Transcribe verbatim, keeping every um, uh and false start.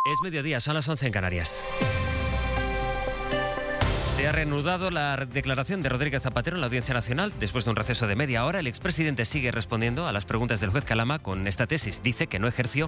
Es mediodía, son las once en Canarias. Se ha reanudado la declaración de Rodríguez Zapatero en la Audiencia Nacional. Después de un receso de media hora, el expresidente sigue respondiendo a las preguntas del juez Calama con esta tesis. Dice que no ejerció